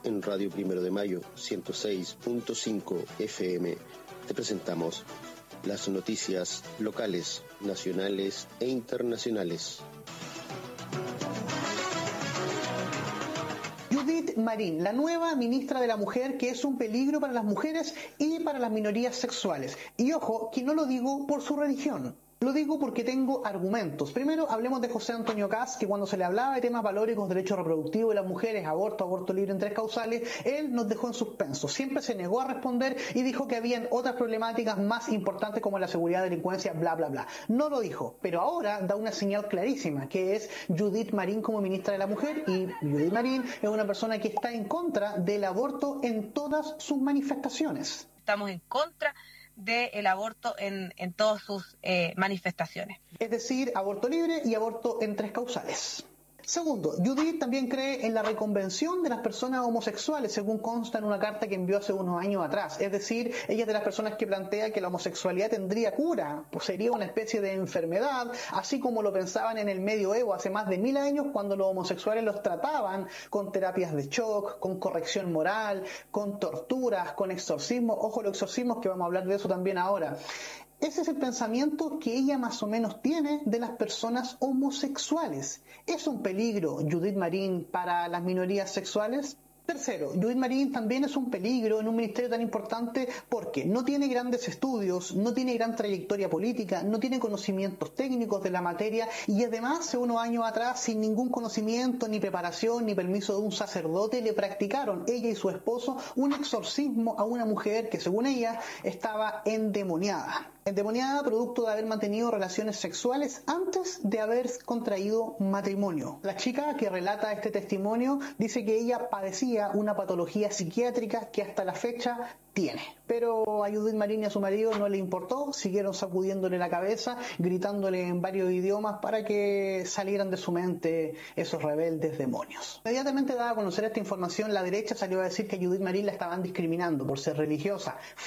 en Radio Primero de Mayo 106.5 FM te presentamos las noticias locales, nacionales e internacionales. Judith Marín, la nueva ministra de la Mujer, que es un peligro para las mujeres y para las minorías sexuales. Y ojo, que no lo digo por su religión. Lo digo porque tengo argumentos. Primero, hablemos de José Antonio Kast, que cuando se le hablaba de temas valóricos, derecho reproductivo de las mujeres, aborto libre en 3 causales, él nos dejó en suspenso. Siempre se negó a responder y dijo que habían otras problemáticas más importantes como la seguridad, delincuencia, bla, bla, bla. No lo dijo, pero ahora da una señal clarísima, que es Judith Marín como ministra de la Mujer, y Judith Marín es una persona que está en contra del aborto en todas sus manifestaciones. Estamos en contra del aborto en todas sus manifestaciones. Es decir, aborto libre y aborto en 3 causales. Segundo, Judith también cree en la reconvención de las personas homosexuales, según consta en una carta que envió hace unos años atrás. Es decir, ella es de las personas que plantea que la homosexualidad tendría cura, pues sería una especie de enfermedad, así como lo pensaban en el medioevo hace más de 1000 años, cuando los homosexuales los trataban con terapias de shock, con corrección moral, con torturas, con exorcismos. Ojo, los exorcismos, que vamos a hablar de eso también ahora. Ese es el pensamiento que ella más o menos tiene de las personas homosexuales. ¿Es un peligro Judith Marín para las minorías sexuales? Tercero, Judith Marín también es un peligro en un ministerio tan importante porque no tiene grandes estudios, no tiene gran trayectoria política, no tiene conocimientos técnicos de la materia y además, hace unos años atrás, sin ningún conocimiento, ni preparación, ni permiso de un sacerdote, le practicaron, ella y su esposo, un exorcismo a una mujer que, según ella, estaba endemoniada. Endemoniada producto de haber mantenido relaciones sexuales antes de haber contraído matrimonio. La chica que relata este testimonio dice que ella padecía una patología psiquiátrica que hasta la fecha tiene. Pero a Judith Marín y a su marido no le importó, siguieron sacudiéndole la cabeza, gritándole en varios idiomas para que salieran de su mente esos rebeldes demonios. Inmediatamente dada a conocer esta información, la derecha salió a decir que a Judith Marín la estaban discriminando por ser religiosa.